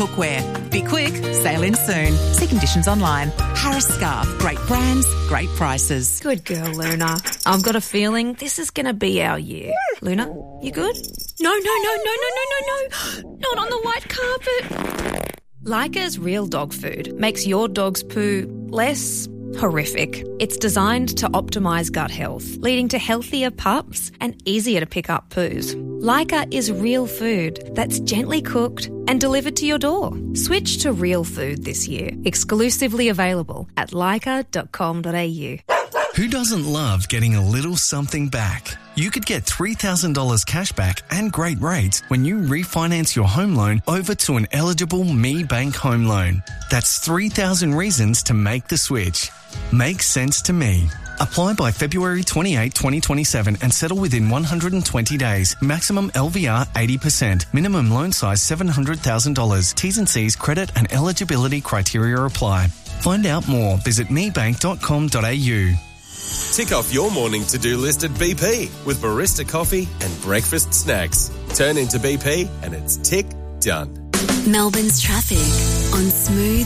cookware. Be quick, sail in soon. See conditions online. Harris Scarf, great brands, great prices. Good girl, Luna. I've got a feeling this is going to be our year. Luna, you good? No. Not on the white carpet. Leica's Real Dog Food makes your dog's poo less horrific. It's designed to optimise gut health, leading to healthier pups and easier to pick up poos. Leica is real food that's gently cooked and delivered to your door. Switch to real food this year. Exclusively available at leica.com.au. Who doesn't love getting a little something back? You could get $3,000 cash back and great rates when you refinance your home loan over to an eligible Me Bank home loan. That's 3,000 reasons to make the switch. Makes sense to me. Apply by February 28, 2027 and settle within 120 days. Maximum LVR 80%. Minimum loan size $700,000. T's and C's credit and eligibility criteria apply. Find out more. Visit mebank.com.au. Tick off your morning to-do list at BP with barista coffee and breakfast snacks. Turn into BP and it's tick done. Melbourne's traffic on Smooth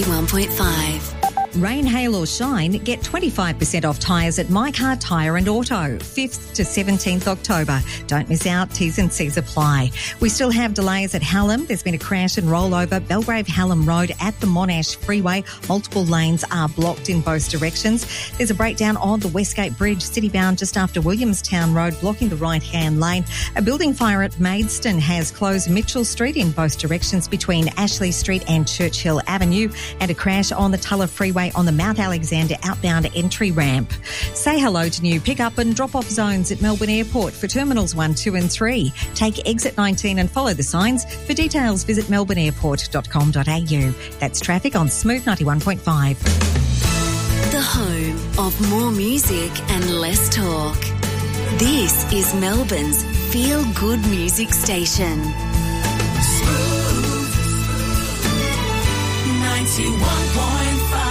91.5. Rain, hail or shine, get 25% off tyres at My Car Tyre and Auto, 5th to 17th October. Don't miss out, T's and C's apply. We still have delays at Hallam. There's been a crash and rollover. Belgrave Hallam Road at the Monash Freeway. Multiple lanes are blocked in both directions. There's a breakdown on the Westgate Bridge, citybound just after Williamstown Road, blocking the right-hand lane. A building fire at Maidstone has closed Mitchell Street in both directions between Ashley Street and Churchill Avenue, and a crash on the Tulla Freeway on the Mount Alexander outbound entry ramp. Say hello to new pick-up and drop-off zones at Melbourne Airport for Terminals 1, 2 and 3. Take exit 19 and follow the signs. For details, visit melbourneairport.com.au. That's traffic on Smooth 91.5. The home of more music and less talk. This is Melbourne's feel-good music station. Smooth 91.5.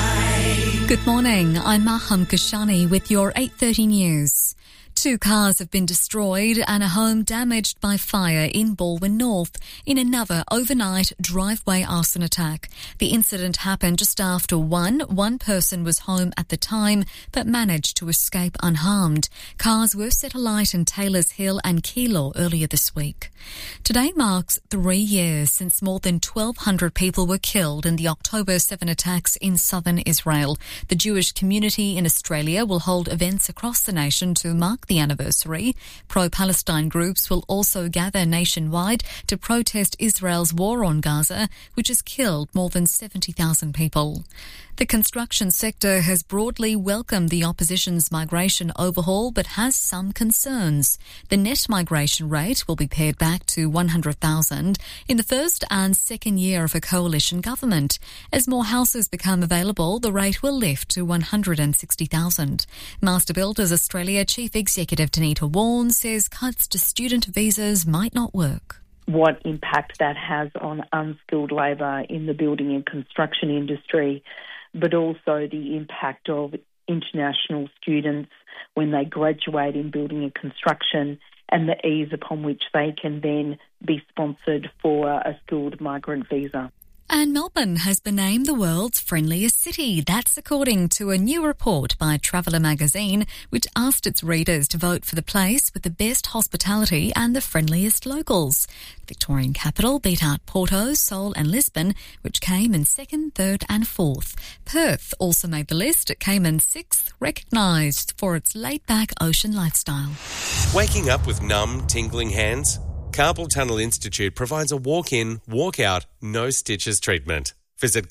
Good morning, I'm Maham Kashani with your 8:30 news. 2 cars have been destroyed and a home damaged by fire in Baldwin North in another overnight driveway arson attack. The incident happened just after 1. One person was home at the time but managed to escape unharmed. Cars were set alight in Taylors Hill and Keilor earlier this week. Today marks 3 years since more than 1,200 people were killed in the October 7 attacks in southern Israel. The Jewish community in Australia will hold events across the nation to mark the anniversary. Pro-Palestine groups will also gather nationwide to protest Israel's war on Gaza, which has killed more than 70,000 people. The construction sector has broadly welcomed the opposition's migration overhaul but has some concerns. The net migration rate will be pared back to 100,000 in the first and second year of a coalition government. As more houses become available, the rate will lift to 160,000. Master Builders Australia Chief Executive Danita Warren says cuts to student visas might not work. What impact that has on unskilled labour in the building and construction industry, but also the impact of international students when they graduate in building and construction and the ease upon which they can then be sponsored for a skilled migrant visa. And Melbourne has been named the world's friendliest city. That's according to a new report by Traveller magazine, which asked its readers to vote for the place with the best hospitality and the friendliest locals. The Victorian capital beat out Porto, Seoul and Lisbon, which came in 2nd, 3rd and 4th. Perth also made the list. It came in 6th, recognised for its laid-back ocean lifestyle. Waking up with numb, tingling hands? Carpal Tunnel Institute provides a walk-in, walk-out, no stitches treatment. Visit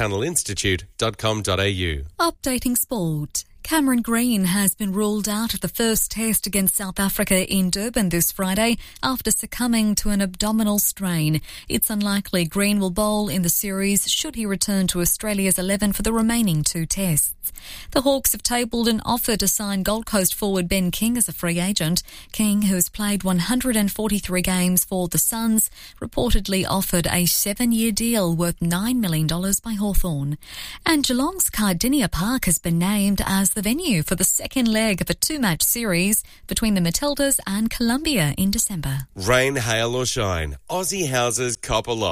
carpaltunnelinstitute.com.au. Updating sport. Cameron Green has been ruled out of the first test against South Africa in Durban this Friday after succumbing to an abdominal strain. It's unlikely Green will bowl in the series should he return to Australia's 11 for the remaining 2 tests. The Hawks have tabled an offer to sign Gold Coast forward Ben King as a free agent. King, who has played 143 games for the Suns, reportedly offered a 7-year deal worth $9 million by Hawthorn. And Geelong's Cardinia Park has been named as the venue for the second leg of a 2-match series between the Matildas and Columbia in December. Rain, hail or shine, Aussie houses cop a lot.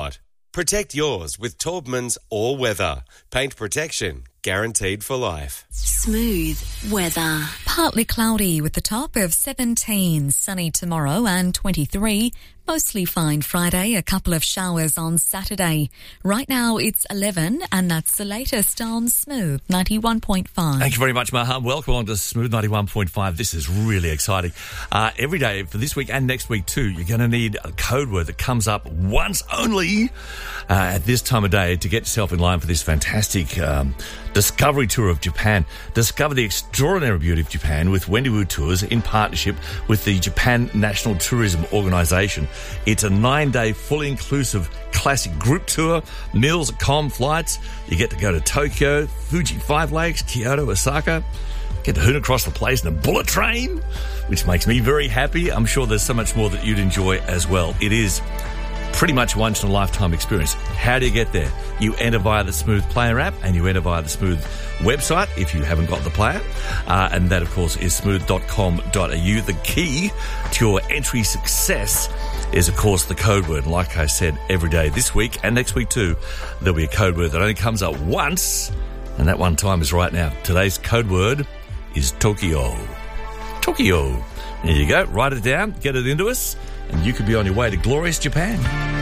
Protect yours with Taubman's All Weather. Paint protection guaranteed for life. Smooth weather. Partly cloudy with the top of 17, sunny tomorrow and 23. Mostly fine Friday, a couple of showers on Saturday. Right now it's 11 and that's the latest on Smooth 91.5. Thank you very much, Maham. Welcome on to Smooth 91.5. This is really exciting. Every day for this week and next week too, you're going to need a code word that comes up once only at this time of day to get yourself in line for this fantastic discovery tour of Japan. Discover the extraordinary beauty of Japan with Wendywood Tours in partnership with the Japan National Tourism Organisation. It's a 9-day fully inclusive classic group tour, meals, comm, flights. You get to go to Tokyo, Fuji 5 Lakes, Kyoto, Osaka. Get to hoon across the place in a bullet train, which makes me very happy. I'm sure there's so much more that you'd enjoy as well. It is pretty much once in a lifetime experience. How do you get there? You enter via the Smooth Player app and you enter via the Smooth website if you haven't got the player. And that, of course, is smooth.com.au. The key to your entry success is, of course, the code word. Like I said, every day this week and next week too, there'll be a code word that only comes up once, and that one time is right now. Today's code word is Tokyo. Tokyo. There you go. Write it down, get it into us, and you could be on your way to glorious Japan.